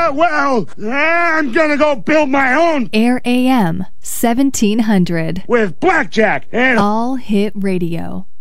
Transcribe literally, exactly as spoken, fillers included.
Uh, well, I'm gonna go build my own. Air A M seventeen hundred. With Blackjack and All Hit Radio.